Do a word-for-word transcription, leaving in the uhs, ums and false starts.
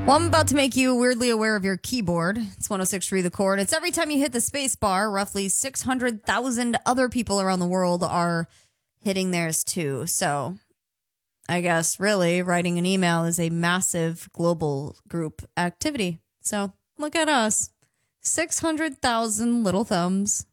Well, I'm about to make you weirdly aware of your keyboard. It's one oh six point three The Chord. It's every time you hit the space bar, roughly six hundred thousand other people around the world are hitting theirs too. So I guess really writing an email is a massive global group activity. So look at us. six hundred thousand little thumbs.